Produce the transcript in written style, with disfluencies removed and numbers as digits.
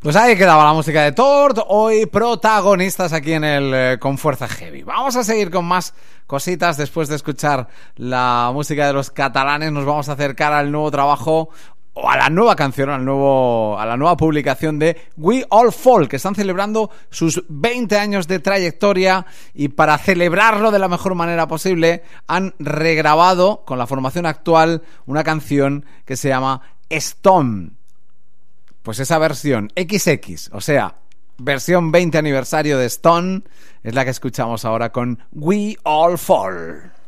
Pues ahí quedaba la música de Tort, hoy protagonistas aquí en el Con Fuerza Heavy. Vamos a seguir con más cositas después de escuchar la música de los catalanes. Nos vamos a acercar al nuevo trabajo o a la nueva canción, a la nueva publicación de We All Fall, que están celebrando sus 20 años de trayectoria, y para celebrarlo de la mejor manera posible han regrabado con la formación actual una canción que se llama Stone. Pues esa versión XX, o sea, versión 20 aniversario de Stone, es la que escuchamos ahora con We All Fall.